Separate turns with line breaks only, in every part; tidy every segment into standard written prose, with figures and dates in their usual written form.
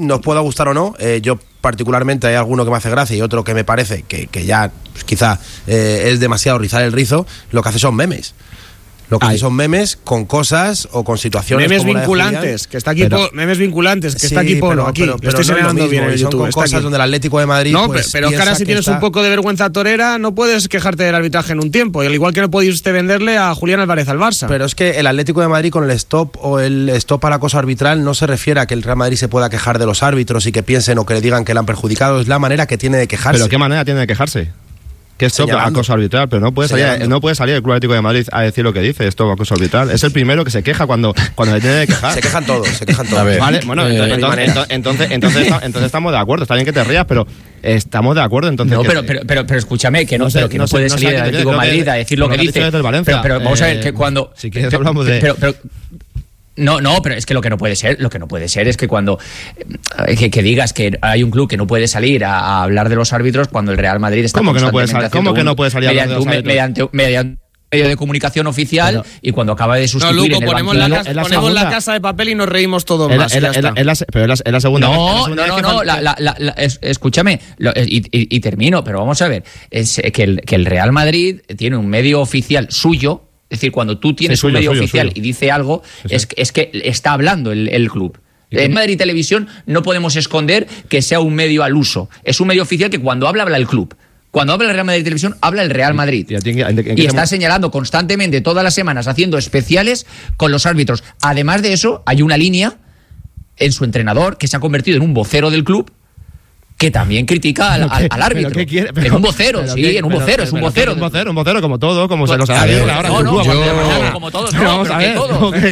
nos pueda gustar o no, yo particularmente hay alguno que me hace gracia y otro que me parece que ya pues, quizá es demasiado rizar el rizo. Lo que hace son memes. Lo que son memes con cosas o con situaciones
memes
como
vinculantes, que está aquí memes vinculantes, que está aquí Polo, aquí.
Pero
lo estoy señalando bien en YouTube.
Con cosas donde el Atlético de Madrid.
No,
pues,
pero ahora si tienes un poco de vergüenza torera, no puedes quejarte del arbitraje en un tiempo. Y al igual que no podéis venderle a Julián Álvarez al Barça.
Pero es que el Atlético de Madrid con el stop o el stop al acoso arbitral no se refiere a que el Real Madrid se pueda quejar de los árbitros y que piensen o que le digan que le han perjudicado. Es la manera que tiene de quejarse.
¿Pero qué manera tiene de quejarse? Que esto es acoso arbitral, pero no puede salir el Club Atlético de Madrid a decir lo que dice, esto es acoso arbitral. Es el primero que se queja cuando le tiene que quejar.
Se quejan todos.
Vale, bueno, entonces estamos de acuerdo, está bien que te rías, pero estamos de acuerdo. Entonces
no, pero escúchame, que no puede salir el Atlético de Madrid a decir lo que dice. Pero vamos a ver, que cuando...
Si quieres hablamos de...
No, pero es que lo que no puede ser es que cuando que digas que hay un club que no puede salir a hablar de los árbitros cuando el Real Madrid está
¿Cómo que no puede salir a hablar de los árbitros?
mediante medio de comunicación oficial y cuando acaba de sustituir
Luco, ponemos la casa de papel y nos reímos todos más.
Pero es la segunda.
No, escúchame y termino, pero vamos a ver, es que el Real Madrid tiene un medio oficial suyo. Es decir, cuando tú tienes un medio oficial y dice algo, es que está hablando el club. En Madrid Televisión no podemos esconder que sea un medio al uso. Es un medio oficial que cuando habla el club. Cuando habla el Real Madrid Televisión, habla el Real Madrid. Y está señalando constantemente, todas las semanas, haciendo especiales con los árbitros. Además de eso, hay una línea en su entrenador que se ha convertido en un vocero del club, que también critica al árbitro. En un vocero, es un vocero.
Un vocero como todo, como se los ha dicho ahora.
Como todos,
vamos a ver.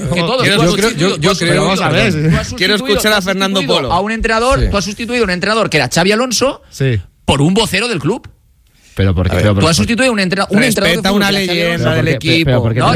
Yo creo, vamos a ver. Quiero escuchar a Fernando Polo.
A un entrenador, tú has sustituido a un entrenador que era Xavi Alonso por un vocero del club.
Pero porque
tú has sustituido a un entrenador.
Respeta una leyenda del equipo.
Lo que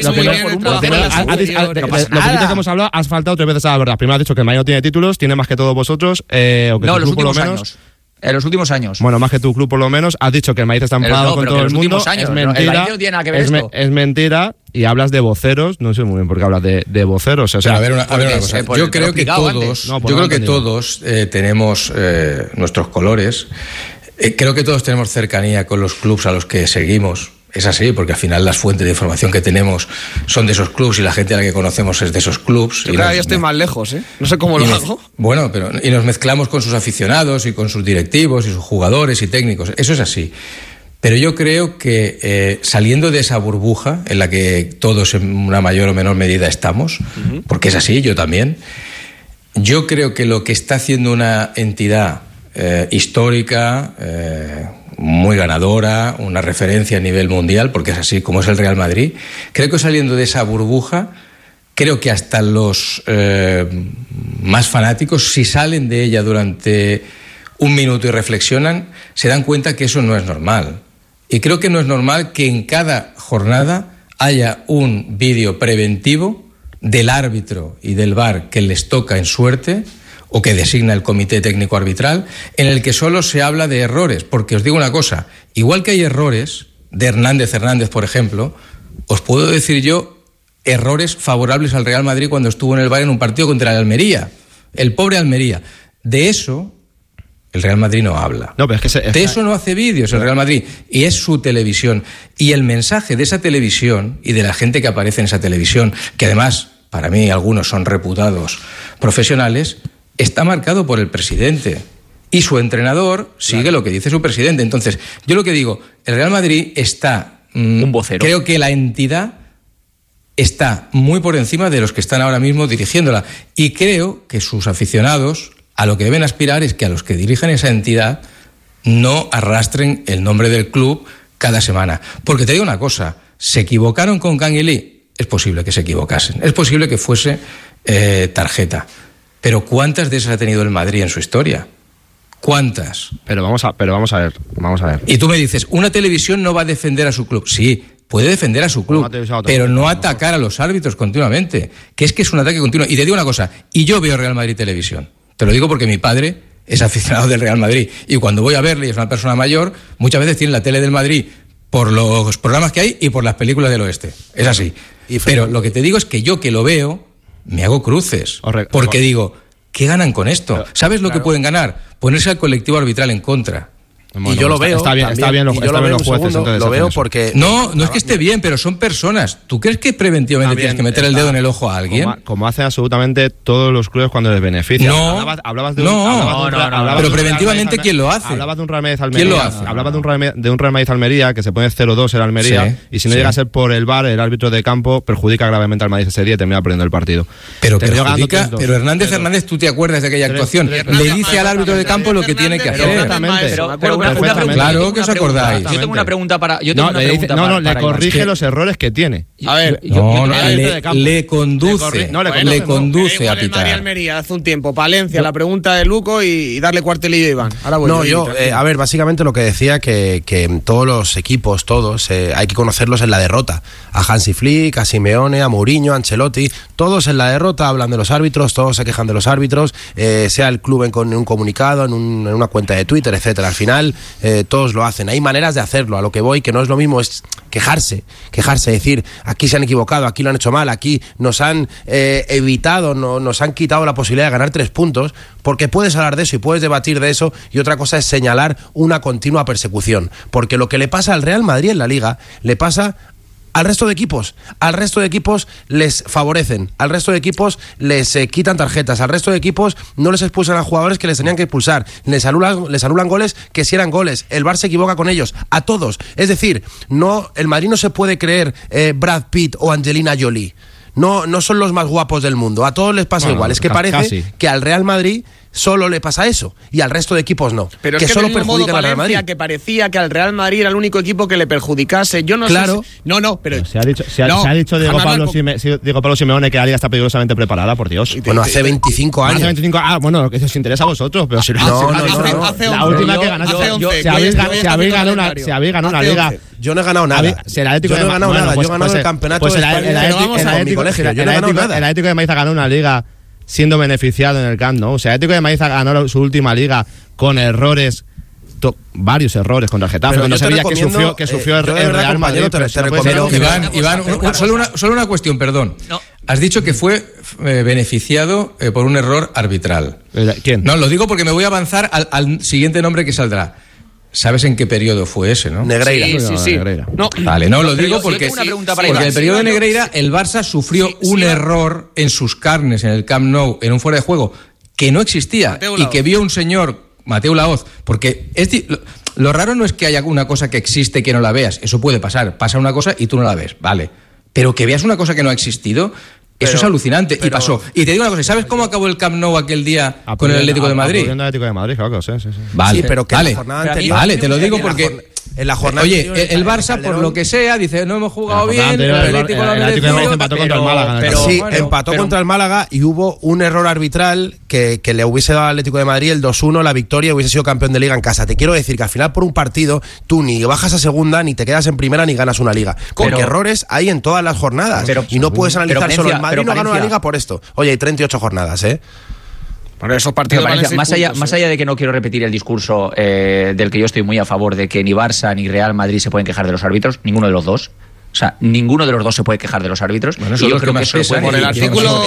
hemos hablado, has faltado 3 veces a la verdad. Primero has dicho que el Madrid no tiene títulos, tiene más que todos vosotros, o que
no,
tu club por lo menos.
En los últimos años.
Bueno, más que tu club por lo menos. Has dicho que el Madrid está enfadado con todo el mundo.
Años,
es mentira.
El Madrid no tiene nada que ver esto.
Es mentira. Y hablas de voceros. No sé muy bien por qué hablas de voceros. O sea,
a ver una cosa. Yo creo que todos tenemos nuestros colores. Creo que todos tenemos cercanía con los clubs a los que seguimos. Es así, porque al final las fuentes de información que tenemos son de esos clubs y la gente a la que conocemos es de esos clubs.
Yo cada día estoy más lejos, No sé cómo lo hago.
Bueno, y nos mezclamos con sus aficionados y con sus directivos y sus jugadores y técnicos. Eso es así. Pero yo creo que saliendo de esa burbuja en la que todos en una mayor o menor medida estamos, porque es así, yo también, yo creo que lo que está haciendo una entidad histórica, muy ganadora, una referencia a nivel mundial, porque es así como es el Real Madrid. Creo que saliendo de esa burbuja, creo que hasta los más fanáticos, si salen de ella durante un minuto y reflexionan, se dan cuenta que eso no es normal. Y creo que no es normal que en cada jornada haya un vídeo preventivo del árbitro y del VAR que les toca en suerte, o que designa el Comité Técnico Arbitral, en el que solo se habla de errores. Porque os digo una cosa, igual que hay errores de Hernández, por ejemplo, os puedo decir yo errores favorables al Real Madrid cuando estuvo en el VAR en un partido contra el Almería. El pobre Almería. De eso el Real Madrid no habla.
No, pero es que
de eso no hace vídeos el Real Madrid. Y es su televisión. Y el mensaje de esa televisión y de la gente que aparece en esa televisión, que además, para mí, algunos son reputados profesionales, está marcado por el presidente y su entrenador sigue lo que dice su presidente. Entonces, yo lo que digo, el Real Madrid está...
un vocero.
Creo que la entidad está muy por encima de los que están ahora mismo dirigiéndola. Y creo que sus aficionados a lo que deben aspirar es que a los que dirigen esa entidad no arrastren el nombre del club cada semana. Porque te digo una cosa, ¿se equivocaron con Canguilí? Es posible que se equivocasen. Es posible que fuese tarjeta. Pero ¿cuántas de esas ha tenido el Madrid en su historia? ¿Cuántas?
Pero vamos a ver.
Y tú me dices, ¿una televisión no va a defender a su club? Sí, puede defender a su club, pero no atacar a los árbitros continuamente. Que es un ataque continuo. Y te digo una cosa, y yo veo Real Madrid Televisión. Te lo digo porque mi padre es aficionado del Real Madrid. Y cuando voy a verle, y es una persona mayor, muchas veces tiene la tele del Madrid por los programas que hay y por las películas del oeste. Es así. Pero lo que te digo es que yo que lo veo... me hago cruces, porque digo, ¿qué ganan con esto? ¿Sabes lo que pueden ganar? Ponerse al colectivo arbitral en contra.
Bueno, y yo lo veo.
Está bien los jueces.
Lo veo porque.
No es que esté bien, pero son personas. ¿Tú crees que preventivamente tienes que meter el dedo en el ojo a alguien?
Como hacen absolutamente todos los clubes cuando les beneficia.
Pero preventivamente, ¿quién lo hace?
Hablabas de un Real Madrid Almería.
¿Quién lo hace?
Hablabas de un Real Madrid Almería que se pone 0-2 en Almería y si no llega a ser por el VAR, el árbitro de campo perjudica gravemente al Madrid ese día y termina perdiendo el partido.
Pero Hernández, ¿tú te acuerdas de aquella actuación? Le dice al árbitro de campo lo que tiene que hacer. Claro que os acordáis.
Yo tengo una pregunta para.
Le corrige los errores que tiene.
A ver,
le conduce a pitar.
Almería hace un tiempo, Palencia, la pregunta de Luco y darle cuartelillo a Iván. Ahora voy
a ver, básicamente lo que decía que todos los equipos, hay que conocerlos en la derrota. A Hansi Flick, a Simeone, a Mourinho, a Ancelotti, todos en la derrota hablan de los árbitros, todos se quejan de los árbitros, sea el club en un comunicado, en una cuenta de Twitter, etcétera. Al final todos lo hacen. Hay maneras de hacerlo. A lo que voy, que no es lo mismo, es quejarse, decir, aquí se han equivocado, aquí lo han hecho mal, aquí nos han evitado, nos han quitado la posibilidad de ganar 3 puntos, porque puedes hablar de eso y puedes debatir de eso, y otra cosa es señalar una continua persecución, porque lo que le pasa al Real Madrid en la Liga, le pasa al resto de equipos. Al resto de equipos les favorecen, al resto de equipos les quitan tarjetas, al resto de equipos no les expulsan a jugadores que les tenían que expulsar, les anulan goles que si eran goles, el VAR se equivoca con ellos, a todos. Es decir, el Madrid no se puede creer Brad Pitt o Angelina Jolie. No son los más guapos del mundo, a todos les pasa igual. Es que parece que al Real Madrid solo le pasa eso y al resto de equipos no.
Pero
que
es que
solo perjudican al Real Madrid.
Que parecía que al Real Madrid era el único equipo que le perjudicase. Yo no sé. Pero
se ha dicho Diego Pablo Simeone que la Liga está peligrosamente preparada, por Dios.
Bueno, hace 25 años.
Bueno, que eso os interesa a vosotros, pero si
la
última que ganaste, se habéis ganado una Liga.
Yo no he ganado nada. Yo no he ganado nada. Yo he ganado el campeonato de España con mi colegio. Yo no he ganado nada.
El Atlético de Madrid ha ganado una Liga siendo beneficiado en el Camp Nou. O sea, el Atlético de Madrid ha ganado su última Liga con errores, varios errores contra el Getafe, cuando se veía que sufrió el Real Madrid.
Iván, solo una cuestión, perdón. No. Has dicho que fue beneficiado por un error arbitral.
¿Quién?
No, lo digo porque me voy a avanzar al siguiente nombre que saldrá. ¿Sabes en qué periodo fue ese, no?
Negreira.
Sí.
Negreira.
No.
Vale, lo digo porque en el periodo de Negreira el Barça sufrió un error en sus carnes en el Camp Nou, en un fuera de juego que no existía y que vio un señor, Mateu Laoz, porque lo raro no es que haya una cosa que existe y que no la veas, eso puede pasar, pasa una cosa y tú no la ves, vale, pero que veas una cosa que no ha existido, eso es alucinante, y pasó. Y te digo una cosa, ¿sabes cómo acabó el Camp Nou aquel día con el Atlético de Madrid?
El Atlético de Madrid, claro, sí.
Vale,
sí, pero que
vale,
la jornada anterior,
vale, te lo digo porque
en la jornada
oye, el Barça por lo que sea dice, no hemos jugado bien, el Atlético
de Madrid empató contra el Málaga.
Sí, empató contra el Málaga y hubo un error arbitral que le hubiese dado al Atlético de Madrid el 2-1, la victoria, y hubiese sido campeón de Liga en casa. Te quiero decir que al final por un partido tú ni bajas a segunda, ni te quedas en primera, ni ganas una Liga. Porque errores hay en todas las jornadas. Y no puedes analizar solo el Madrid no ganó la Liga por esto. Oye, hay 38 jornadas,
Por esos partidos
más allá de que no quiero repetir el discurso del que yo estoy muy a favor, de que ni Barça ni Real Madrid se pueden quejar de los árbitros, ninguno de los dos. O sea, ninguno de los dos se puede quejar de los árbitros.
Bueno, yo creo que eso
por el artículo.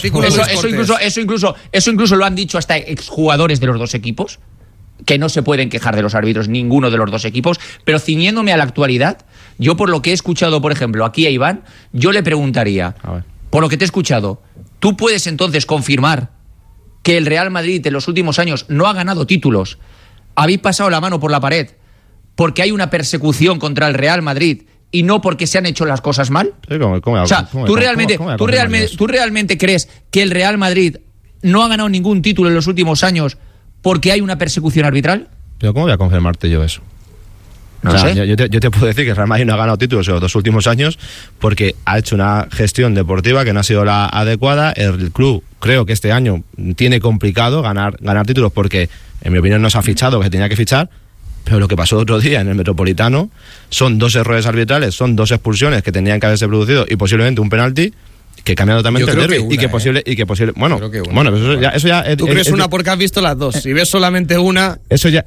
Eso incluso lo han dicho hasta exjugadores de los dos equipos, que no se pueden quejar de los árbitros ninguno de los dos equipos. Pero ciñéndome a la actualidad, yo por lo que he escuchado, por ejemplo, aquí a Iván, yo le preguntaría, por lo que te he escuchado, ¿tú puedes entonces confirmar que el Real Madrid en los últimos años no ha ganado títulos? ¿Habéis pasado la mano por la pared porque hay una persecución contra el Real Madrid y no porque se han hecho las cosas mal? O sea, ¿tú realmente crees que el Real Madrid no ha ganado ningún título en los últimos años porque hay una persecución arbitral?
Pero ¿cómo voy a confirmarte yo eso?
No sé.
Yo te puedo decir que el Real Madrid no ha ganado títulos en los 2 últimos años porque ha hecho una gestión deportiva que no ha sido la adecuada. El club, creo que este año tiene complicado ganar títulos porque, en mi opinión, no se ha fichado lo que tenía que fichar. Pero lo que pasó otro día en el Metropolitano son 2 errores arbitrales, son 2 expulsiones que tenían que haberse producido y posiblemente un penalti. que cambia totalmente el derbi y que posible bueno, eso ya
tú crees una porque has visto las dos. Si ves solamente una,
eso ya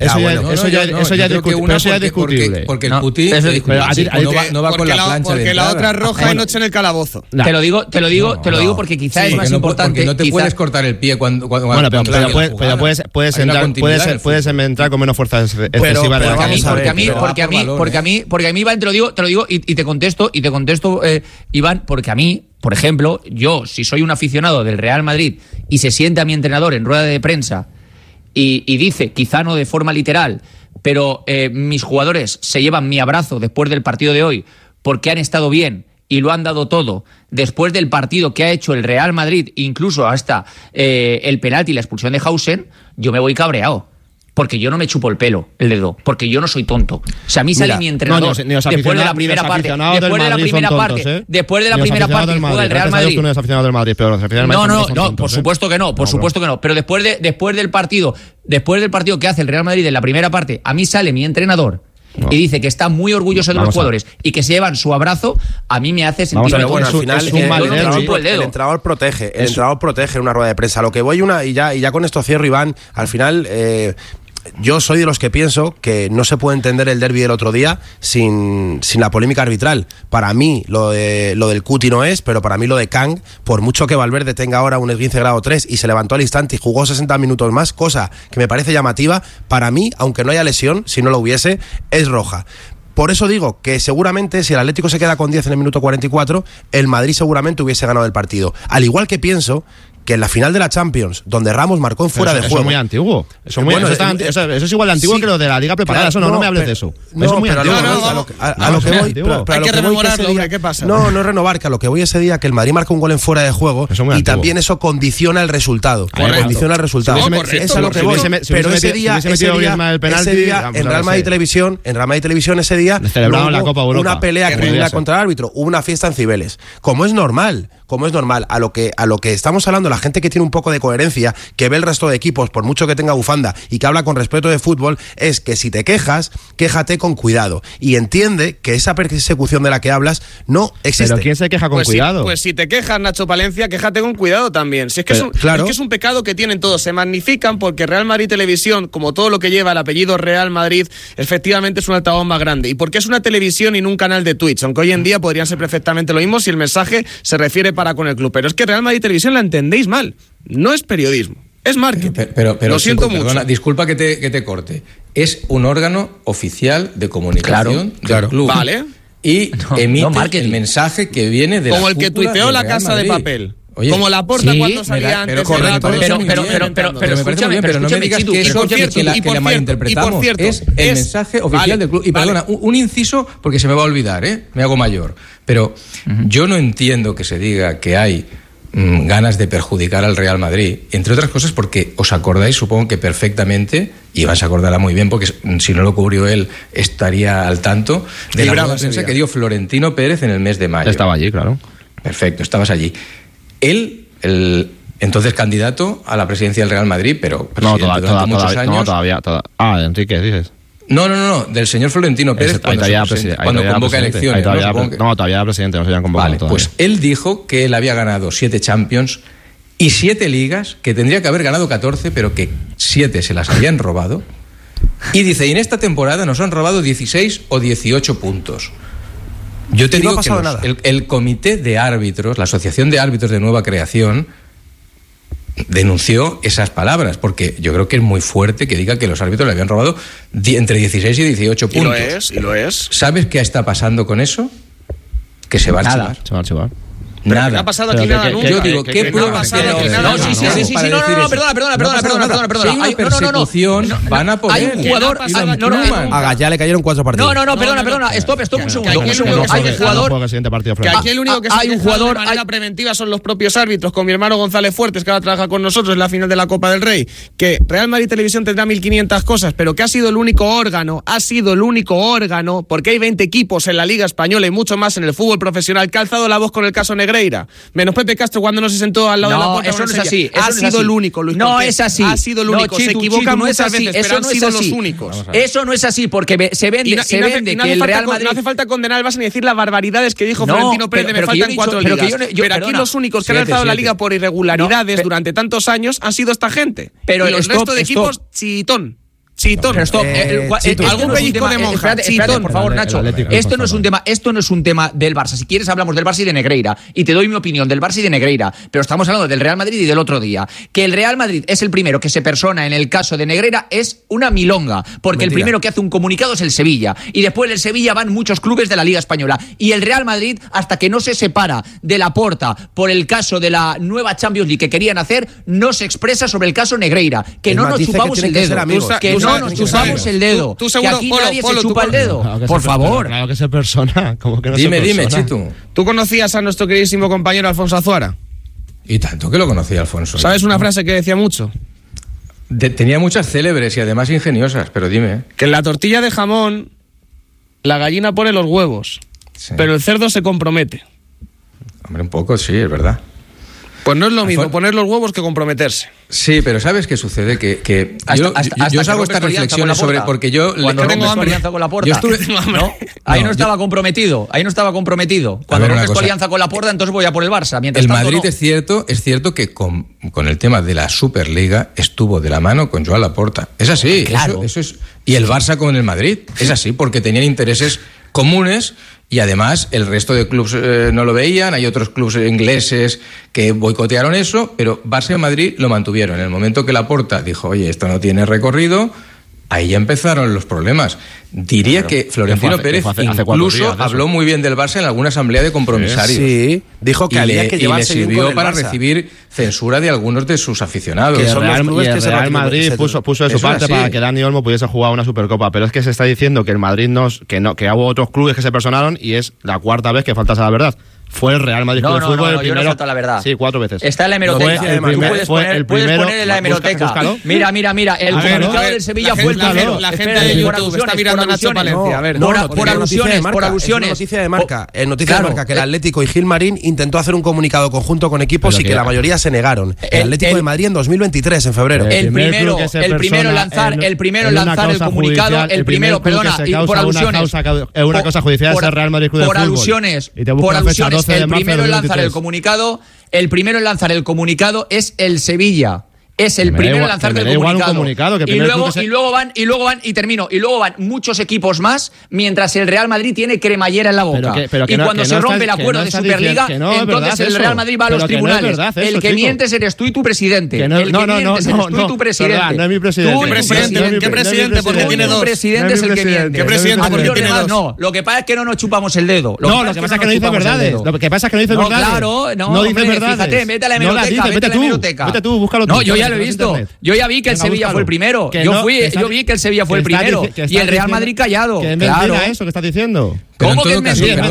es discutible.
Porque el Putin no va con la plancha
porque
de
la otra es roja y noche en el calabozo.
Te lo digo porque quizá es más importante.
No te puedes cortar el pie cuando
bueno, pero puedes entrar con menos fuerza excesiva.
Porque a mí, Iván, te lo digo y te contesto, Iván, porque a mí, por ejemplo, yo, si soy un aficionado del Real Madrid y se sienta mi entrenador en rueda de prensa y dice, quizá no de forma literal, pero mis jugadores se llevan mi abrazo después del partido de hoy porque han estado bien y lo han dado todo después del partido que ha hecho el Real Madrid, incluso hasta el penalti y la expulsión de Hausen, yo me voy cabreado. Porque yo no me chupo el pelo, el dedo, porque yo no soy tonto. O sea, a mí sale mi entrenador después de la primera parte, después de la primera parte que juega el Real Madrid. No, por supuesto que no, pero después del partido que hace el Real Madrid en la primera parte, a mí sale mi entrenador y dice que está muy orgulloso de los jugadores y que se llevan su abrazo, a mí me hace sentir
al final el entrenador protege en una rueda de prensa. Lo que voy y ya con esto cierro, Iván, al final yo soy de los que pienso que no se puede entender el derbi del otro día sin la polémica arbitral. Para mí lo del Cuti no es, pero para mí lo de Kang, por mucho que Valverde tenga ahora un esguince grado 3 y se levantó al instante y jugó 60 minutos más, cosa que me parece llamativa, para mí, aunque no haya lesión, si no lo hubiese, es roja. Por eso digo que seguramente si el Atlético se queda con 10 en el minuto 44, el Madrid seguramente hubiese ganado el partido. Al igual que pienso que en la final de la Champions, donde Ramos marcó en fuera de juego.
Eso es muy antiguo. Eso es igual de antiguo que lo de la Liga Preparada. Claro, no me hables de eso. Eso es muy antiguo.
A lo que voy.
Hay que rememorarlo, hombre, ¿qué pasa?
No es renovar, que a lo que voy ese día, que el Madrid marca un gol en fuera de juego y también eso condiciona el resultado. Condiciona el resultado. Es a lo que voy. Pero ese día en Real Madrid Televisión, ese día
celebraron la Copa Europa.
Una pelea criminal contra el árbitro, hubo una fiesta en Cibeles. Como es normal, a lo que estamos hablando, la gente que tiene un poco de coherencia, que ve el resto de equipos, por mucho que tenga bufanda y que habla con respeto de fútbol, es que si te quejas, quéjate con cuidado y entiende que esa persecución de la que hablas no existe.
¿Pero quién se queja con cuidado?
Pues si te quejas, Nacho Palencia, quéjate con cuidado también. Si es que, es un pecado que tienen todos, se magnifican porque Real Madrid Televisión, como todo lo que lleva el apellido Real Madrid, efectivamente es un altavoz más grande. Y porque es una televisión y no un canal de Twitch, aunque hoy en día podrían ser perfectamente lo mismo si el mensaje se refiere para con el club. Pero es que Real Madrid Televisión la entendéis mal. No es periodismo, es marketing.
Pero
lo siento mucho.
Perdona, disculpa que te corte. Es un órgano oficial de comunicación del club.
Vale.
Y emite el mensaje que viene de
como el que tuiteó la Casa de Papel. Oye, como la porta cuando salía antes.
Pero escúchame, pero no me digas que eso que la malinterpretamos. Es el mensaje oficial del club. Y perdona, un inciso, porque se me va a olvidar, me hago mayor. Pero yo no entiendo que se diga que hay ganas de perjudicar al Real Madrid, entre otras cosas porque os acordáis, supongo que perfectamente, y Iván se acordará muy bien porque si no lo cubrió él estaría al tanto de la rueda de prensa que dio Florentino Pérez en el mes de mayo.
Estaba allí, claro.
Perfecto, estabas allí. Él, entonces candidato a la presidencia del Real Madrid, pero durante muchos años.
No, todavía. De Enrique, dices.
No, del señor Florentino Pérez cuando convoca elecciones.
Todavía era presidente, no se habían convocado.
Vale, pues él dijo que él había ganado 7 Champions y 7 ligas, que tendría que haber ganado 14, pero que 7 se las habían robado. Y dice, y en esta temporada nos han robado 16 o 18 puntos. Yo te digo que el comité de árbitros, la asociación de árbitros de nueva creación, denunció esas palabras, porque yo creo que es muy fuerte que diga que los árbitros le habían robado entre 16 y 18 puntos.
Y lo es.
¿Sabes qué está pasando con eso? Que se va a archivar.
Se va a archivar.
Nada.
¿Qué ha pasado aquí nada nunca?
Yo digo, ¿qué pruebas hay?
No, perdona.
Hay una persecución, van a por
él. Hay un jugador...
A Gallá le cayeron 4 partidos.
No, perdona. Stop un segundo. Hay un jugador...
Que aquí el único que se queja de manera preventiva son los propios árbitros, con mi hermano González Fuertes, que ahora trabaja con nosotros en la final de la Copa del Rey, que Real Madrid Televisión tendrá 1500 cosas, pero que ha sido el único órgano, porque hay 20 equipos en la Liga Española y mucho más en el fútbol profesional, que ha alzado la voz con el caso Negreira Negreira. Menos Pepe Castro cuando no se sentó al lado de la puerta.
Eso no es así.
Ha sido el único, Luis.
No es así.
Ha sido el único. Se equivocan muchas veces, pero han sido los únicos.
Eso no es así, porque se vende que el Real Madrid...
No hace falta condenar al Barça ni decir las barbaridades que dijo Florentino Pérez, me faltan 4 ligas. Pero aquí los únicos que han alzado la liga por irregularidades durante tantos años han sido esta gente.
Pero
y el resto de equipos, chitón.
Algún pellizco de monja. Espérate, por favor, Nacho. Esto no es un tema del Barça. Si quieres hablamos del Barça y de Negreira. Y te doy mi opinión del Barça y de Negreira. Pero estamos hablando del Real Madrid y del otro día. Que el Real Madrid es el primero que se persona en el caso de Negreira es una milonga. Porque el primero que hace un comunicado es el Sevilla. Y después del Sevilla van muchos clubes de la Liga Española. Y el Real Madrid, hasta que no se separa de Laporta por el caso de la nueva Champions League que querían hacer, no se expresa sobre el caso Negreira. Que no nos chupamos el dedo. No nos chupamos el dedo.
Tú seguro,
que aquí nadie se chupa el dedo. Por favor.
Claro que se persona. ¿Cómo que no
dime,
Chitu.
¿Tú conocías a nuestro queridísimo compañero Alfonso Azuara?
Y tanto que lo conocía Alfonso.
¿Sabes una frase que decía mucho?
Tenía muchas célebres y además ingeniosas, pero dime.
Que en la tortilla de jamón la gallina pone los huevos, pero el cerdo se compromete.
Hombre, un poco, sí, es verdad.
Pues no es lo mismo poner los huevos que comprometerse.
Sí, pero ¿sabes qué sucede? Que yo os hago estas reflexiones sobre... Porque yo...
Cuando rompes tu alianza con Laporta. Ahí no estaba comprometido. Cuando rompes tu alianza con Laporta, entonces voy a por el Barça.
El Madrid es cierto que con el tema de la Superliga estuvo de la mano con Joan Laporta. Es así.
Claro.
Eso es. Y el Barça con el Madrid. Es así, porque tenían intereses comunes. Y además el resto de clubes no lo veían, hay otros clubes ingleses que boicotearon eso, pero Barça y Madrid lo mantuvieron. En el momento que Laporta dijo, oye, esto no tiene recorrido, ahí ya empezaron los problemas. Diría que Florentino Pérez incluso habló muy bien del Barça en alguna asamblea de compromisarios.
Sí, dijo que había que llevarse
bien con el Barça. Y le sirvió para recibir censura de algunos de sus aficionados.
Que el Real Madrid puso de su parte para que Dani Olmo pudiese jugar una Supercopa, pero es que se está diciendo que el Madrid que hubo otros clubes que se personaron y es la cuarta vez que faltas a la verdad. Fue el Real Madrid Club de Fútbol el primero.
Yo no falta la verdad.
Sí, 4 veces.
Está en la hemeroteca. Puedes poner en la hemeroteca. Mira. El comunicado del Sevilla fue el primero.
La gente de YouTube está mirando a Nacho Palencia. A ver,
por alusiones.
Es noticia de Marca. En noticia de Marca que el Atlético y Gilmarín intentó hacer un comunicado conjunto con equipos y que la mayoría se negaron. El Atlético de Madrid en 2023, en febrero.
El primero en lanzar el comunicado. El primero, perdona, por alusiones.
Es una cosa judicial, es el Real Madrid Club de Fútbol.
Por alusiones. El primero en lanzar el comunicado es el Sevilla. Es el primero en lanzar el comunicado. Y luego van muchos equipos más, mientras el Real Madrid tiene cremallera en la boca. Y cuando se rompe el acuerdo de Superliga, entonces el Real Madrid va a los tribunales. El que mientes eres tú y tu presidente. El que mientes eres tú y tu presidente.
No es mi presidente.
¿Qué presidente? Porque tiene 2.
Tu presidente es el que miente.
¿Qué presidente? Porque tiene 2.
No, lo que pasa es que no nos chupamos el dedo.
No, lo que pasa es que no dice verdades. Lo que pasa es que no dice verdades.
Claro,
no dice verdades.
Fíjate, vete a la hemeroteca.
Vete tú, búscalo tú.
No, yo ya lo he visto. Yo ya vi que el Sevilla fue el primero. Yo vi que el Sevilla fue el primero. Y el Real Madrid callado.
Que es mentira eso que estás diciendo.
¿Cómo que es mentira?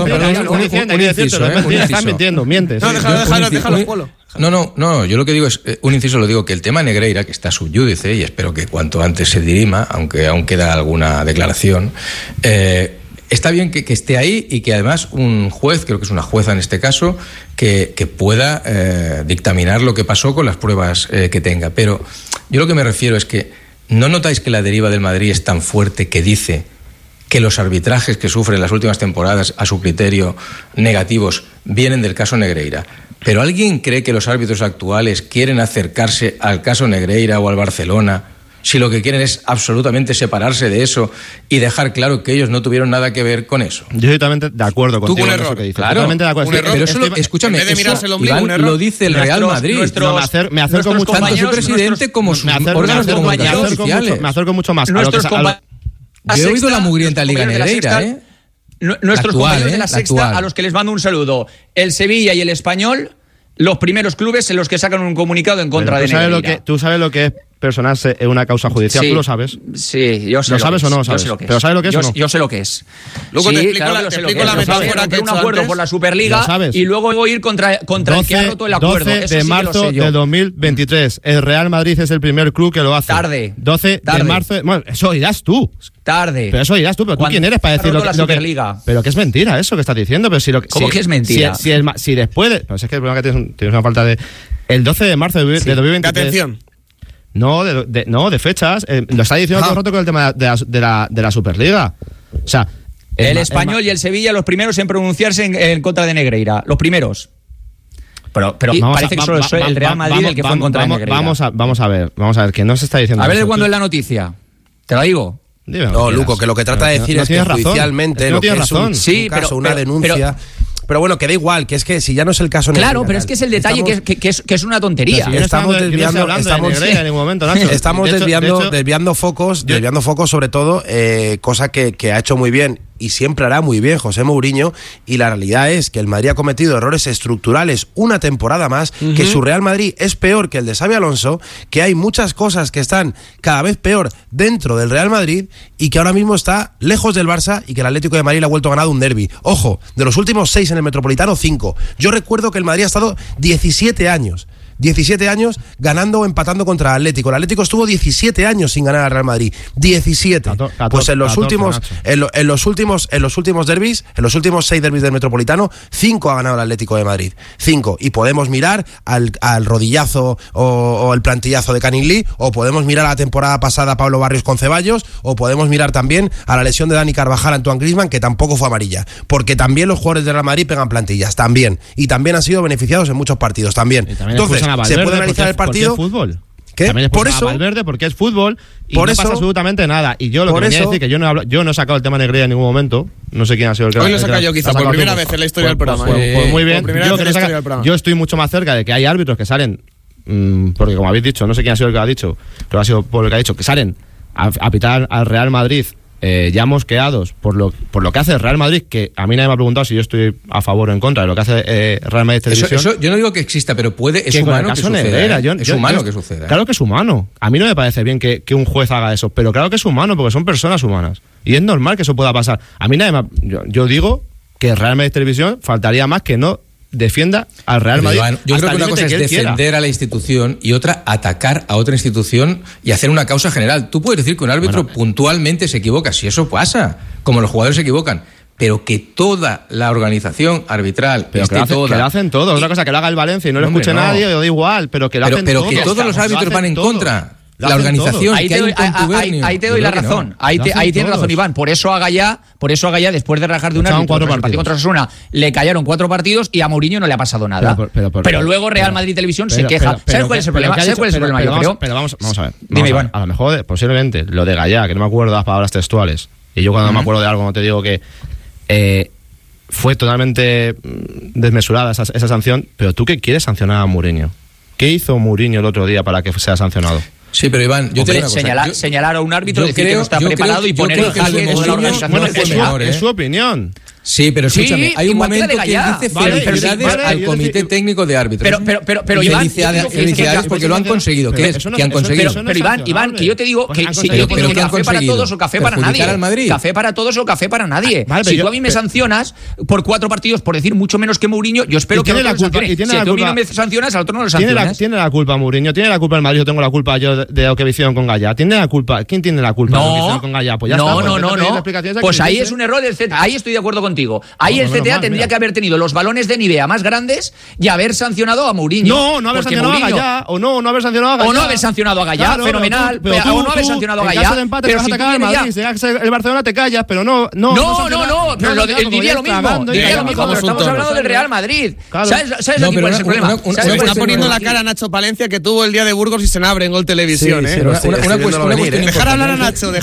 Estás mintiendo, mientes.
No, déjalo, Polo.
No, yo lo que digo es, un inciso lo digo, que el tema Negreira, que está subyúdice, y espero que cuanto antes se dirima, aunque aún queda alguna declaración, está bien que esté ahí y que además un juez, creo que es una jueza en este caso, que pueda dictaminar lo que pasó con las pruebas que tenga. Pero yo lo que me refiero es que ¿no notáis que la deriva del Madrid es tan fuerte que dice que los arbitrajes que sufre en las últimas temporadas, a su criterio, negativos, vienen del caso Negreira? ¿Pero alguien cree que los árbitros actuales quieren acercarse al caso Negreira o al Barcelona si lo que quieren es absolutamente separarse de eso y dejar claro que ellos no tuvieron nada que ver con eso?
Yo estoy totalmente de acuerdo contigo en eso que dices.
Claro,
totalmente de acuerdo.
Pero eso, escúchame,
en vez de mirarse el ombligo,
Iván, lo dice el Real Madrid.
Me acerco mucho
tanto su presidente como sus órganos de comunicación oficiales.
Me acerco mucho más.
Yo he oído la mugrienta Liga Negreira,
Nuestros compañeros de la Sexta, a los que les mando un saludo. El Sevilla y el Español, los primeros clubes en los que sacan un comunicado en contra de Negreira.
Tú sabes lo que es personarse en una causa judicial, ¿tú lo sabes?
Sí, yo sé
¿Lo sabes o no lo sabes? ¿Pero sabes lo que es o no?
Yo sé lo que es.
Luego te explico la metáfora que he
hecho un acuerdo
antes
por la Superliga y luego ir contra el que ha roto el acuerdo.
12 de marzo de 2023. El Real Madrid es el primer club que lo hace.
Tarde.
12 de marzo. Bueno, eso irás tú.
Tarde.
Pero eso irás tú. ¿Pero tú quién eres para decir lo
que...
Pero que es mentira eso que estás diciendo. Pero
¿Cómo que es mentira?
Si después de... Pero es que el problema que tienes una falta de... El 12 de marzo de 2023...
De atención.
No, de fechas. Lo está diciendo todo el rato con el tema de la Superliga. O sea...
El Español y el Sevilla los primeros en pronunciarse en contra de Negreira. Los primeros. Pero parece que solo es el Real Madrid el que fue en contra de Negreira.
Vamos a ver, que no se está diciendo.
A ver de cuándo es la noticia. ¿Te la digo?
No, Luco, que lo que trata de decir es que judicialmente lo que es un caso, una denuncia... Pero bueno, que da igual, que es que si ya no es el caso...
Claro, pero es que es el detalle que es una tontería.
Si estamos desviando focos sobre todo, cosa que ha hecho muy bien y siempre hará muy bien José Mourinho, y la realidad es que el Madrid ha cometido errores estructurales una temporada más, que su Real Madrid es peor que el de Xabi Alonso, que hay muchas cosas que están cada vez peor dentro del Real Madrid y que ahora mismo está lejos del Barça y que el Atlético de Madrid le ha vuelto a ganar un derbi. Ojo, de los últimos 6 en el Metropolitano, 5. Yo recuerdo que el Madrid ha estado 17 años ganando o empatando contra el Atlético. El Atlético estuvo 17 años sin ganar al Real Madrid. 17. Pues en los últimos derbis, en los últimos 6 derbis del Metropolitano, 5 ha ganado el Atlético de Madrid. 5. Y podemos mirar al rodillazo o el plantillazo de Canilly, o podemos mirar a la temporada pasada a Pablo Barrios con Ceballos, o podemos mirar también a la lesión de Dani Carvajal a Antoine Griezmann, que tampoco fue amarilla. Porque también los jugadores del Real Madrid pegan plantillas, también. Y también han sido beneficiados en muchos partidos, también. Entonces, se puede analizar el partido.
¿Porque es fútbol?
¿Qué?
También
por eso
Valverde, porque es fútbol y
por
no
eso,
pasa absolutamente nada. Y yo lo que venía a decir, que yo no he sacado el tema Negreira en ningún momento. No sé quién ha sido el que...
Hoy lo he sacado yo quizá por primera vez en la historia del programa.
Pues muy bien. Yo estoy mucho más cerca de que hay árbitros que salen, porque como habéis dicho, no sé quién ha sido el que lo ha dicho, pero ha sido por el que ha dicho, que salen a pitar al Real Madrid ya mosqueados por lo que hace el Real Madrid, que a mí nadie me ha preguntado si yo estoy a favor o en contra de lo que hace Real Madrid Televisión.
Eso yo no digo que exista, pero es humano que suceda. Es humano que suceda.
Claro que es humano. A mí no me parece bien que un juez haga eso, pero claro que es humano, porque son personas humanas. Y es normal que eso pueda pasar. A mí nadie me yo digo que Real Madrid Televisión faltaría más que no defienda al Real Madrid.
Iván, yo creo que una cosa es defender a la institución y otra atacar a otra institución y hacer una causa general. Tú puedes decir que un árbitro puntualmente se equivoca, si eso pasa, como los jugadores se equivocan, pero que toda la organización arbitral
que lo hacen todos. Otra cosa que lo haga el Valencia y no lo escuche nadie, da igual, pero que lo hacen todos.
Pero que todos los árbitros van en contra. La organización,
ahí te doy la razón. Ahí tienes razón, Iván. Por eso a Gallá, después de rajar de un árbitro en el partido contra Osasuna, le callaron 4 partidos y a Mourinho no le ha pasado nada. Pero luego Real Madrid Televisión se queja. ¿Sabes cuál es el problema?
Pero vamos a ver.
Dime, Iván.
A lo mejor, posiblemente, lo de Gallá, que no me acuerdo de las palabras textuales, y yo cuando me acuerdo de algo no te digo que fue totalmente desmesurada esa sanción, pero ¿tú qué quieres sancionar a Mourinho? ¿Qué hizo Mourinho el otro día para que sea sancionado?
Sí, pero Iván, yo te digo una cosa.
Señalar a un árbitro, decir que no está preparado y poner en jaque toda la organización.
Es su opinión.
Sí, pero escúchame, hay un momento que dice felicidades al Comité Técnico de Árbitros.
Pero Iván,
felicidades porque lo han conseguido. ¿Qué han conseguido?
Pero Iván, que yo te digo que si yo digo que café para todos o café para nadie. Café para todos o café para nadie. Si tú a mí me sancionas por 4 partidos por decir mucho menos que Mourinho, yo espero que no me sanciones. Si tú a mí no me sancionas, al otro no lo sancionas.
Tiene la culpa Mourinho, tiene la culpa el Madrid, yo tengo la culpa yo de lo que hicieron con Gallá. ¿Tiene la culpa? ¿Quién tiene la culpa de lo que hicieron con Gallá? Pues ya está.
No. Pues ahí es un error del CTA. Ahí estoy de acuerdo contigo. Ahí el CTA tendría que haber tenido los balones de Nivea más grandes y haber sancionado a Mourinho.
No haber sancionado a Gallá. O no haber sancionado a Gallá.
O no haber sancionado a Gallá, fenomenal. O no haber sancionado a Gallá.
En caso de empate vas a atacar al Madrid. Si el Barcelona te callas, pero no.
Diría lo mismo. Estamos hablando del Real Madrid. ¿Sabes aquí cuál es el problema?
Se está poniendo la cara a Nacho Palencia, que tuvo el día de Burgos y se abre en Gol Televisión.
Una cuestión.
Dejar hablar a Nacho.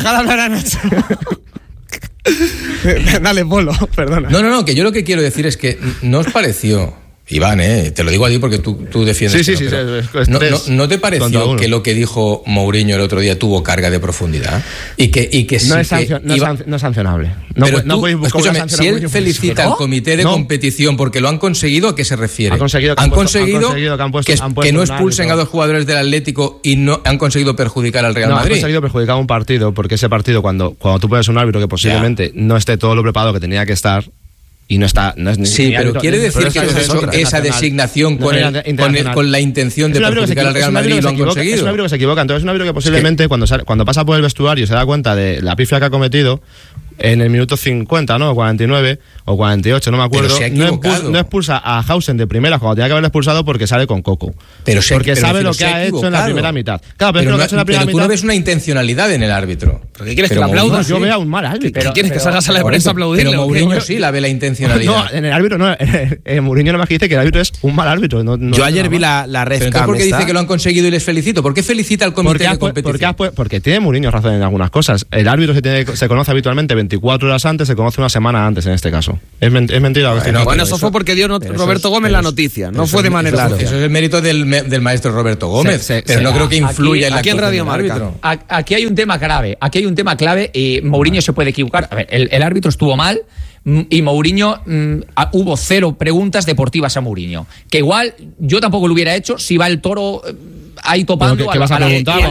Dale, Polo, perdona.
No, que yo lo que quiero decir es que ¿no os pareció Iván, te lo digo a ti porque tú defiendes.
Sí.
¿No te pareció que lo que dijo Mourinho el otro día tuvo carga de profundidad? Y que
no es sancionable.
Escúchame, si él felicita al comité de competición porque lo han conseguido, ¿a qué se refiere?
Han conseguido
que no expulsen a 2 jugadores del Atlético y no han conseguido perjudicar al Real Madrid.
Han conseguido perjudicar un partido, porque ese partido, cuando tú pones un árbitro que posiblemente no esté todo lo preparado que tenía que estar, y no está.
Sí, pero quiere decir que has hecho esa designación con la intención de perjudicar al Real Madrid y lo han conseguido.
Es un árbitro que se equivoca. Entonces es un árbitro que posiblemente cuando pasa por el vestuario se da cuenta de la pifia que ha cometido en el minuto 50, ¿no? 49 o 48, no me acuerdo. No expulsa a Hausen de primera cuando tenía que haberle expulsado porque sale con Coco. Porque sabe lo que ha hecho en la primera mitad. Claro, pero
tú no ves una intencionallo en el árbitro.
¿Pero qué quieres que le aplaudas?
Yo veo un mal árbitro.
¿Qué quieres que salgas a la prensa a aplaudirle?
Pero Mourinho sí la ve la intencionalidad.
No, en el árbitro no. Mourinho nomás que dice que el árbitro es un mal árbitro.
Yo ayer vi la red cam.
¿Por qué dice que lo han conseguido y les felicito? ¿Por qué felicita al comité de competición?
Porque tiene Mourinho razón en algunas cosas. El árbitro se conoce habitualmente 24 horas antes, se conoce una semana antes en este caso. ¿Es mentira?
Bueno, eso fue porque dio Roberto Gómez la noticia, no fue de manera oficial.
Eso es el mérito del maestro Roberto Gómez, pero no creo que influya en la
aquí en Radio Marca.
Aquí hay un tema clave y Mourinho se puede equivocar. A ver, el árbitro estuvo mal y Mourinho, hubo 0 preguntas deportivas a Mourinho, que igual yo tampoco lo hubiera hecho si va el Toro ahí topando.
¿Qué vas a preguntar?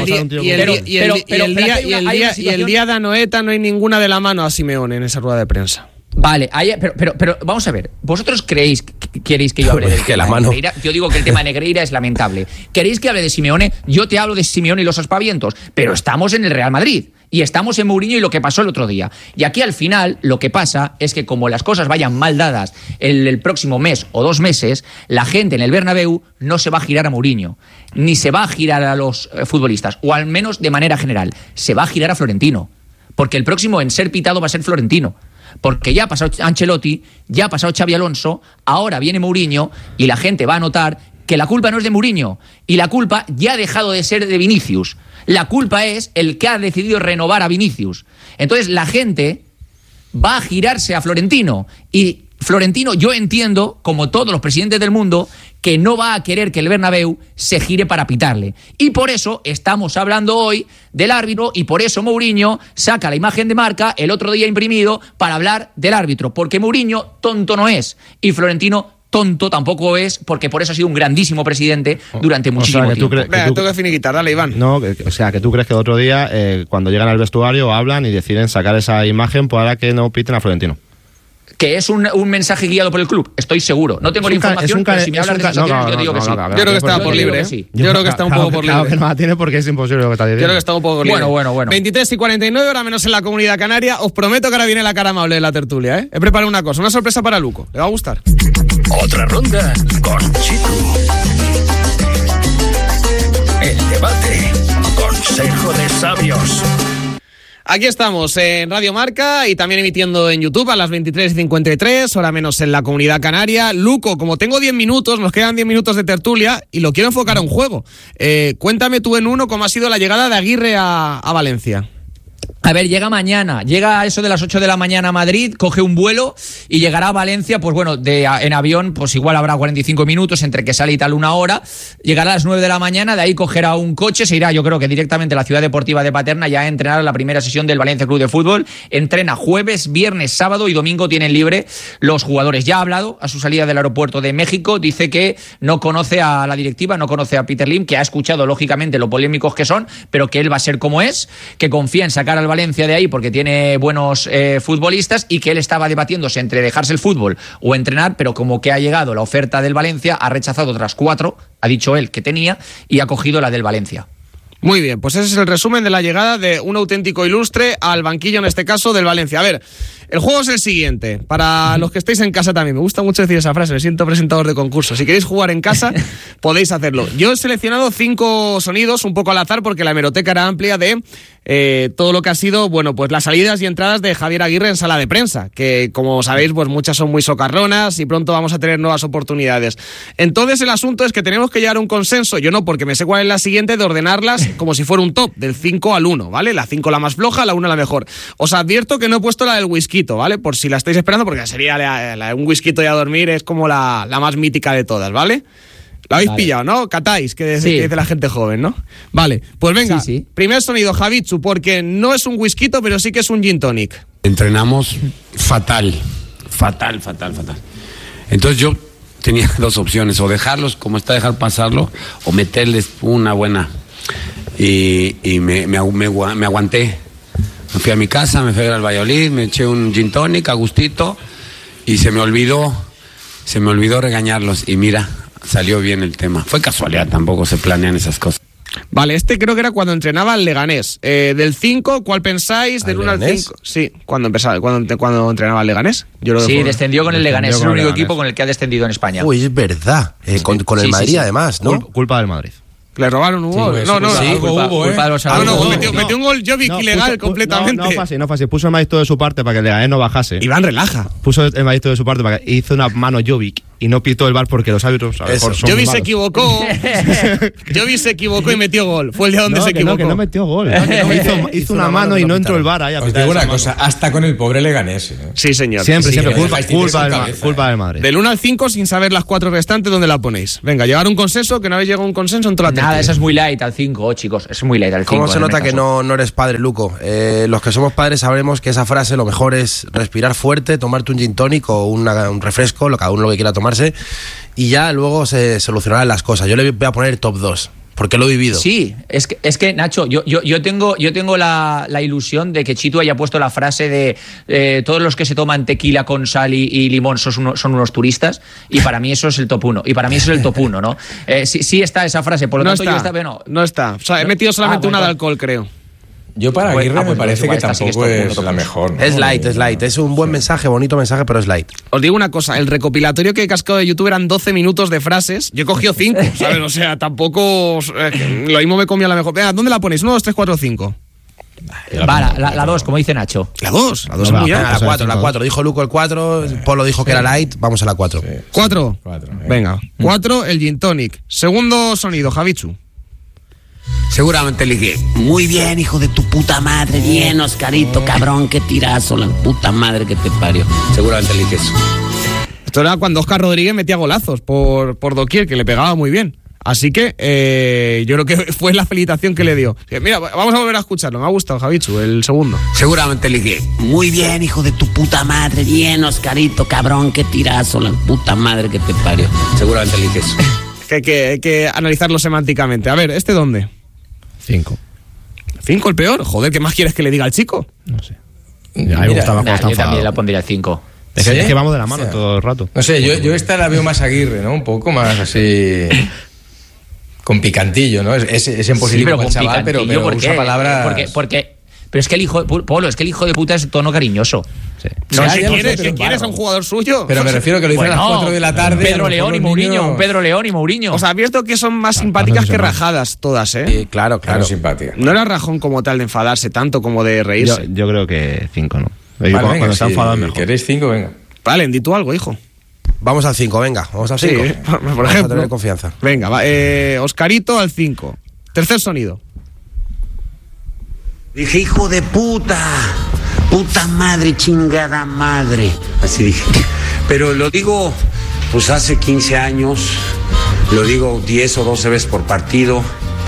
Y el día de Anoeta no hay ninguna de la mano a Simeone en esa rueda de prensa.
Vale, pero vamos a ver. ¿Vosotros queréis que yo hable del tema de Negreira? Yo digo que el tema de Negreira es lamentable. ¿Queréis que hable de Simeone? Yo te hablo de Simeone y los aspavientos, pero estamos en el Real Madrid y estamos en Mourinho y lo que pasó el otro día. Y aquí al final lo que pasa es que como las cosas vayan mal dadas el próximo mes o 2 meses, la gente en el Bernabéu no se va a girar a Mourinho, ni se va a girar a los futbolistas, o al menos de manera general, se va a girar a Florentino, porque el próximo en ser pitado va a ser Florentino. Porque ya ha pasado Ancelotti, ya ha pasado Xabi Alonso, ahora viene Mourinho y la gente va a notar que la culpa no es de Mourinho y la culpa ya ha dejado de ser de Vinicius. La culpa es el que ha decidido renovar a Vinicius. Entonces la gente va a girarse a Florentino y Florentino, yo entiendo, como todos los presidentes del mundo, que no va a querer que el Bernabéu se gire para pitarle. Y por eso estamos hablando hoy del árbitro y por eso Mourinho saca la imagen de Marca el otro día imprimido para hablar del árbitro. Porque Mourinho tonto no es y Florentino tonto tampoco es, porque por eso ha sido un grandísimo presidente durante muchísimo tiempo.
Tengo que finiquitar, dale, Iván.
No, o sea, que tú crees que el otro día, cuando llegan al vestuario, hablan y deciden sacar esa imagen para que no piten a Florentino.
Que es un mensaje guiado por el club, estoy seguro. No tengo la información, pero si me hablas de sensaciones, yo digo que sí.
Yo creo que está por libre. Yo creo que está un poco por libre.
Claro que no la tiene porque es imposible lo que está diciendo.
Yo creo que está un poco por libre.
Bueno.
23:49, hora menos en la Comunidad Canaria. Os prometo que ahora viene la cara amable de la tertulia, ¿eh? He preparado una cosa, una sorpresa para Luco. ¿Le va a gustar?
Otra ronda con Chico. El debate. Consejo de sabios.
Aquí estamos en Radio Marca y también emitiendo en YouTube a las 23:53, hora menos en la Comunidad Canaria. Luco, como tengo 10 minutos, nos quedan 10 minutos de tertulia y lo quiero enfocar a un juego. Cuéntame tú en uno cómo ha sido la llegada de Aguirre a Valencia.
A ver, llega mañana, llega a eso de las 8 de la mañana a Madrid, coge un vuelo y llegará a Valencia, pues bueno, en avión, pues igual habrá 45 minutos, entre que sale y tal 1 hora, llegará a las 9 de la mañana, de ahí cogerá un coche, se irá yo creo que directamente a la ciudad deportiva de Paterna ya a entrenar la primera sesión del Valencia Club de Fútbol, entrena jueves, viernes, sábado y domingo tienen libre los jugadores. Ya ha hablado a su salida del aeropuerto de México, dice que no conoce a la directiva, no conoce a Peter Lim, que ha escuchado lógicamente lo polémicos que son, pero que él va a ser como es, que confía en sacar al Valencia de ahí porque tiene buenos futbolistas y que él estaba debatiéndose entre dejarse el fútbol o entrenar, pero como que ha llegado la oferta del Valencia, ha rechazado otras 4, ha dicho él que tenía, y ha cogido la del Valencia.
Muy bien, pues ese es el resumen de la llegada de un auténtico ilustre al banquillo, en este caso del Valencia. A ver, el juego es el siguiente, para los que estéis en casa también, me gusta mucho decir esa frase, me siento presentador de concurso. Si queréis jugar en casa, podéis hacerlo. Yo he seleccionado 5 sonidos, un poco al azar, porque la hemeroteca era amplia de todo lo que ha sido, bueno, pues las salidas y entradas de Javier Aguirre en sala de prensa, que como sabéis, pues muchas son muy socarronas y pronto vamos a tener nuevas oportunidades. Entonces el asunto es que tenemos que llegar a un consenso, yo no, porque me sé cuál es la siguiente, de ordenarlas como si fuera un top, del 5 al 1, ¿vale? La 5 la más floja, la 1 la mejor. Os advierto que no he puesto la del whisky whisky, ¿vale? Por si la estáis esperando, porque sería un whisky y a dormir es como la más mítica de todas, ¿vale? ¿Lo habéis pillado, no? Catáis, que dice la gente joven, ¿no? Vale, pues venga, primer sonido, Javitsu, porque no es un whisky, pero sí que es un gin tonic.
Entrenamos fatal. Entonces yo tenía dos opciones, o dejarlos como está, dejar pasarlo, o meterles una buena. Y me aguanté. Me fui a mi casa, me fui a ver al Valladolid, me eché un gin tonic a gustito y se me olvidó regañarlos. Y mira, salió bien el tema. Fue casualidad, tampoco se planean esas cosas.
Vale, creo que era cuando entrenaba al Leganés. Del 5, ¿cuál pensáis? Del 1 al 5. Sí, cuando entrenaba al Leganés.
Descendió con el Leganés. Es el único equipo con el que ha descendido en España.
Uy, es verdad. Con el Madrid, además, ¿no?
Culpa del Madrid.
Le robaron un gol.
Culpa de los árbitros.
Metió un gol Jovic ilegal completamente.
No fue así. Puso el Madrid todo de su parte para que el Leganés no bajase.
Iván, relaja.
Puso el Madrid todo de su parte para que hizo una mano Jovic y no pitó el VAR porque los árbitros a lo mejor son
Jovic
malos.
se equivocó. Jovic se equivocó y metió gol. Fue el día donde se equivocó.
Que no metió gol. Hizo una mano y no entró el VAR ahí.
Os digo una cosa, hasta con el pobre Leganés.
Sí, señor.
Siempre. Culpa del Madrid.
Del 1 al 5, sin saber las 4 restantes, ¿dónde la ponéis? Venga, llegar a un consenso, que no habéis llegado a un consenso en toda la tertulia.
Nada, eso es muy light al 5, chicos. Es muy light al 5.
¿Cómo se nota que no eres padre, Luco? Los que somos padres sabremos que esa frase lo mejor es respirar fuerte, tomarte un gin tonic o un refresco, cada uno lo que quiera tomarse, y ya luego se solucionarán las cosas. Yo le voy a poner top 2. Porque lo he vivido.
Sí, es que Nacho, yo tengo la ilusión de que Chitu haya puesto la frase de todos los que se toman tequila con sal y limón son unos turistas, y para mí eso es el top 1. Y para mí eso es el top 1, ¿no? Sí está esa frase, por lo tanto
no está. O sea, he metido solamente una de alcohol, creo.
Yo para Aguirre me parece que tampoco es la mejor, ¿no?
Es light. Es un buen mensaje, bonito mensaje, pero es light.
Os digo una cosa, el recopilatorio que he cascado de YouTube eran 12 minutos de frases. Yo he cogido 5, ¿sabes? O sea, tampoco... lo mismo me comía la mejor. Venga, ¿dónde la ponéis? 1, 2, 3, 4, 5.
La 2, como dice Nacho.
La 2 es muy bien.
La 4. Dijo Luco el 4, Polo dijo que era light, vamos a la 4.
4. Venga, 4, el gin tonic. Segundo sonido, Javitsu.
Seguramente le dije, muy bien, hijo de tu puta madre, bien, Oscarito, cabrón, qué tirazo, la puta madre que te parió. Seguramente le dije eso.
Esto era cuando Óscar Rodríguez metía golazos por doquier, que le pegaba muy bien. Así que yo creo que fue la felicitación que le dio. Mira, vamos a volver a escucharlo. Me ha gustado, Javitsu, el segundo.
Seguramente le dije, muy bien, hijo de tu puta madre, bien, Oscarito, cabrón, qué tirazo, la puta madre que te parió. Seguramente le dije eso.
Hay que analizarlo semánticamente. A ver, ¿este dónde?
5.
¿5 el peor? Joder, ¿qué más quieres que le diga al chico?
No sé. A mí me gustaba cuando está enfadado.
Yo también la pondría al 5.
Es que vamos de la mano todo el rato.
No sé, yo esta la veo más Aguirre, ¿no? Un poco más así... con picantillo, ¿no? Es en positivo con el chaval, pero usa palabras...
Pero es que el hijo de puta es tono cariñoso.
Sí. No, ¿qué quieres a un jugador suyo?
Pero me refiero que lo hizo a las 4 de la tarde.
Un Pedro León y Mourinho.
O sea, has visto que son más simpáticas que rajadas todas, ¿eh?
Sí, claro.
Simpática.
No era rajón como tal de enfadarse tanto como de reírse.
Yo creo que 5, ¿no?
Vale,
cuando está enfadado mejor.
¿Queréis 5? Venga.
Vale, di tú algo, hijo.
Vamos al 5, venga. Vamos al 5.
Sí, por ejemplo.
A tener confianza.
Venga, Oscarito al 5. Tercer sonido.
Dije, hijo de puta madre, chingada madre. Así dije. Pero lo digo, pues hace 15 años, lo digo 10 o 12 veces por partido.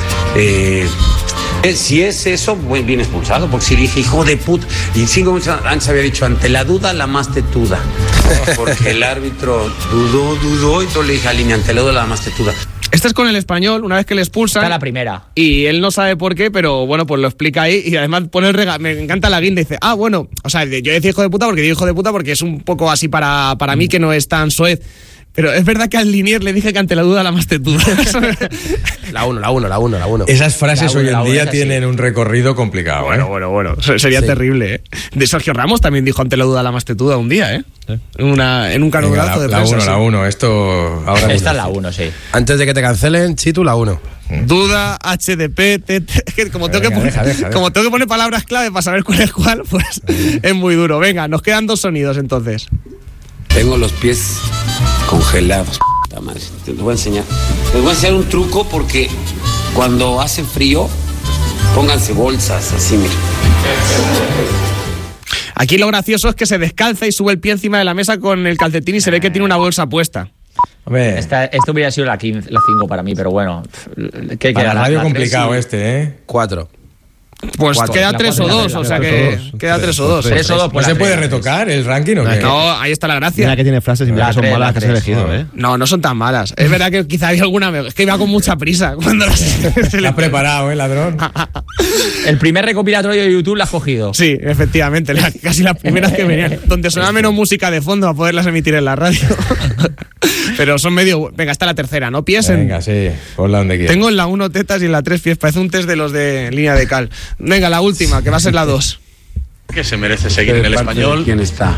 Si es eso, bien expulsado, porque si dije, hijo de puta. Y 5 minutos antes había dicho, ante la duda, la más tetuda. Porque el árbitro dudó, y yo le dije a Línea, ante la duda, la más tetuda.
Este es con el Español, una vez que le expulsan.
Está la primera.
Y él no sabe por qué, pero bueno, pues lo explica ahí. Y además pone el regalo. Me encanta la guinda. Dice, bueno, o sea, yo decía hijo de puta porque digo hijo de puta porque es un poco así para mí que no es tan soez. Pero es verdad que al Linier le dije que ante la duda la más tetuda.
La 1.
Esas frases hoy en día tienen un recorrido complicado.
Bueno. Sería terrible, ¿eh? De Sergio Ramos también dijo ante la duda la más tetuda un día, ¿eh? Sí. En un canulazo de prensa.
La 1. Esto ahora
esta es la 1, sí.
Antes de que te cancelen, Chitu, la 1.
Duda, HDP, como tengo que poner palabras clave para saber cuál es cuál, pues es muy duro. Venga, nos quedan 2 sonidos entonces.
Tengo los pies congelados, puta madre. Te lo voy a enseñar. Les voy a enseñar un truco porque cuando hace frío, pónganse bolsas así, mira.
Aquí lo gracioso es que se descalza y sube el pie encima de la mesa con el calcetín y se ve que tiene una bolsa puesta.
Hombre,
Esto hubiera sido la 5 para mí, pero bueno. ¿Qué
para
queda?
la radio
La
complicado
3
¿eh?
4.
Pues
4.
queda
La
3 o
4,
2,
la
o sea
4,
que
2.
queda 3 o 2.
3 o 2.
¿No se puede retocar el ranking o qué?
No, ahí está la gracia.
Mira que tiene frases y mira que son
La
malas que has
3.
elegido, ¿eh?
No son tan malas. Es verdad que quizá había alguna... Es que iba con mucha prisa cuando
Se la ha preparado, ladrón.
El primer recopilatorio de YouTube lo has cogido.
Sí, efectivamente, casi las primeras que venían. Donde sonaba menos música de fondo a poderlas emitir en la radio. Pero son medio... Venga, está la tercera, ¿no? Pies en...
Venga, sí, ponla donde quieras.
Tengo en la 1 tetas y en la 3 pies. Parece un test de los de línea de cal. Venga, la última, que va a ser la 2.
Que se merece seguir en el español.
¿Quién está?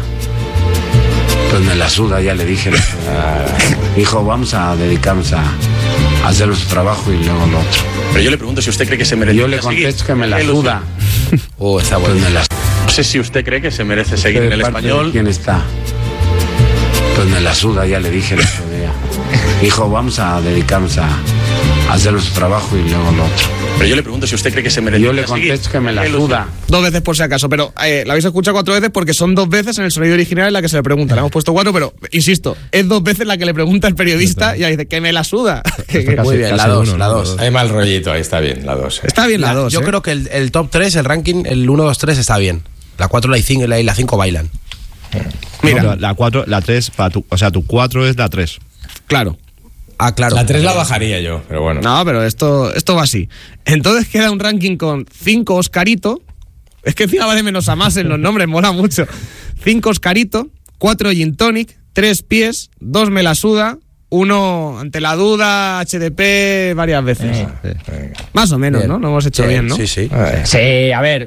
Pues me la suda, ya le dije. Hijo, vamos a dedicarnos a hacer nuestro trabajo y luego lo otro.
Pero yo le pregunto si usted cree que se merece
Yo le contesto que me la suda.
Está
Pues
bueno.
me la
No sé si usted cree que se merece seguir en el español.
¿Quién está? Pues me la suda, ya le dije el otro día. Hijo, vamos a dedicarnos a hacer nuestro trabajo y luego lo otro.
Pero yo le pregunto si usted cree que se merece
Yo le
seguir.
contesto que me la
Ilusión.
suda.
2 veces por si acaso, pero la habéis escuchado 4 veces porque son 2 veces en el sonido original en la que se le pregunta. Le hemos puesto 4, pero insisto, es 2 veces la que le pregunta el periodista y ahí dice que me la suda.
Muy bien, la 2, la 2.
Hay mal rollito, ahí está bien, la 2.
Está bien la 2.
Yo creo que el top 3, el ranking, el 1, 2, 3 está bien. La 4 y la 5 bailan.
Mira.
No, la 4, la 3, o sea, tu 4 es la 3.
Claro.
Ah, claro.
La 3 la bajaría yo, pero bueno.
No, pero esto va así. Entonces queda un ranking con 5 Oscarito. Es que encima va de menos a más en los nombres, mola mucho. 5 Oscarito, 4 Gin Tonic, 3 pies, 2 me la suda, 1 ante la duda, HDP varias veces. Más o menos,
Bien.
¿no? Lo hemos hecho bien, ¿no?
Sí, sí.
Sí, a ver.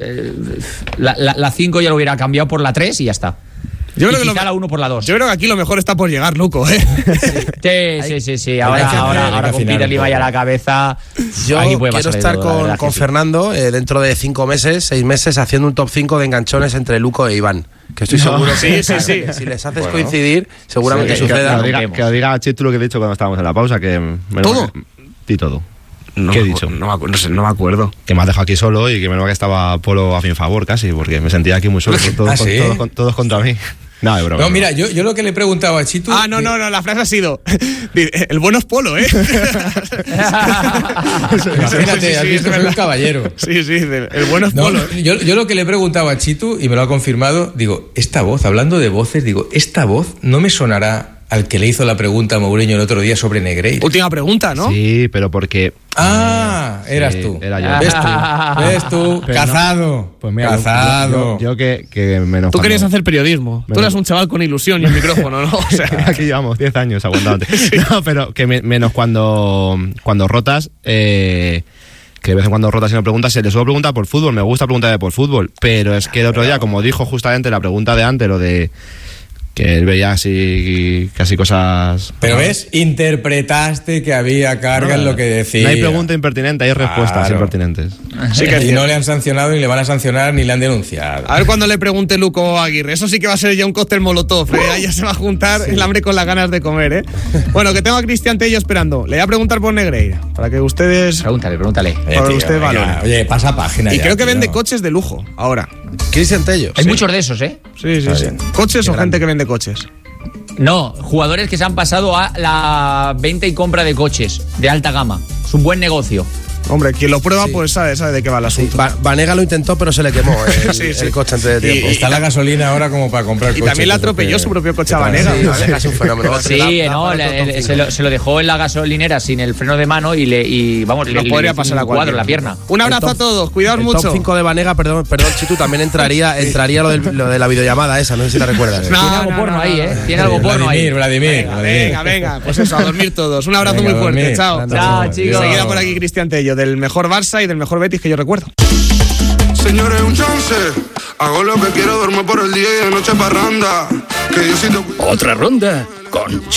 La 5 ya lo hubiera cambiado por la 3 y ya está.
Yo creo,
y
que
quizá la 1 por la 2.
yo creo que aquí lo mejor está por llegar, Luco, ¿eh?
Sí.
hay que
Ahora con
afinar
Peter
un
Limay a
poco.
la cabeza.
Yo
aquí puede
quiero
pasar de
estar
todo, la verdad
con
que sí.
Fernando dentro de 5 meses, 6 meses, haciendo un top 5 de enganchones entre Luco e Iván. Que estoy seguro que
Sí.
si les haces coincidir, seguramente
Sí,
suceda.
Que lo diga Chitu lo que he dicho cuando estábamos en la pausa, que... menos
¿Todo?
Y todo.
No,
¿Qué he dicho?
No me acuerdo.
Que me has dejado aquí solo y que menos que estaba Polo a mi favor casi, porque me sentía aquí muy solo, todos contra mí. No, de broma.
No, mira, yo lo que le he preguntado a Chitu...
No, la frase ha sido el bueno es Polo, ¿eh?
Imagínate, has visto, soy un caballero.
Sí, el bueno es
No,
Polo.
yo lo que le he preguntado a Chitu, y me lo ha confirmado, digo, esta voz, hablando de voces, digo, esta voz no me sonará al que le hizo la pregunta a Mourinho el otro día sobre Negreira.
Última pregunta, ¿no?
Sí, pero porque...
Eras
sí,
tú.
era yo.
¿Ves tú?
Pero
Cazado.
no. Pues mira,
Cazado.
yo que menos...
Tú querías
cuando-
hacer periodismo. Tú
Menos-
eras un chaval con ilusión y un micrófono, ¿no? O sea,
Aquí llevamos 10 años aguantándote. No, pero que menos cuando rotas, que de vez en cuando rotas y no preguntas, se le suelo preguntar por fútbol, me gusta preguntarle por fútbol, pero es que el otro día, como dijo justamente la pregunta de antes, lo de que él veía así casi cosas...
Pero ves, interpretaste que había carga en lo que decía.
No hay pregunta impertinente, hay respuestas
Claro.
impertinentes.
sí que es
Y
cierto.
no le han sancionado, ni le van a sancionar, ni le han denunciado.
A ver cuando le pregunte Luco Aguirre. Eso sí que va a ser ya un cóctel molotov, ¿eh? Ahí ya se va a juntar el hambre con las ganas de comer, ¿eh? Bueno, que tengo a Cristian Tello esperando. Le voy a preguntar por Negreira, para que ustedes...
Pregúntale.
Para
Tío,
usted,
venga,
valore.
oye, pasa página
Y
ya,
creo que
tío.
vende coches de lujo, ahora.
Cristian Tello.
Hay muchos de esos, ¿eh?
Sí.
bien.
¿Coches o gente que vende coches?
No, jugadores que se han pasado a la venta y compra de coches de alta gama. Es un buen negocio.
Hombre, quien lo prueba, pues sabe de qué va el asunto.
Vanega lo intentó, pero se le quemó
Sí.
el coche antes de tiempo.
Está la gasolina ahora como para comprar
Y
coches.
también le atropelló su propio coche a Vanega.
Sí, Vanega es un fenómeno.
Sí, no, se lo dejó en la gasolinera sin el freno de mano y vamos,
Nos
le
podría
hizo
pasar a
un cuadro en
cualquiera.
la pierna.
Un abrazo a todos, cuidaos
El
mucho.
top 5 de Vanega, perdón, Chitu, también entraría lo de la videollamada esa, no sé si la recuerdas.
No,
Tiene algo porno ahí, ¿eh? Tiene algo porno ahí.
Vladimir.
Venga. Pues eso, a dormir todos. Un abrazo
Venga,
muy
a
fuerte.
dormir.
Chao.
Chao, chicos.
Enseguida por aquí Cristian Tello, del mejor Barça y del mejor Betis que yo recuerdo.
Señores, un chance. Hago lo que quiero, duermo por el día y de noche parranda. Que yo sí te...
Otra ronda con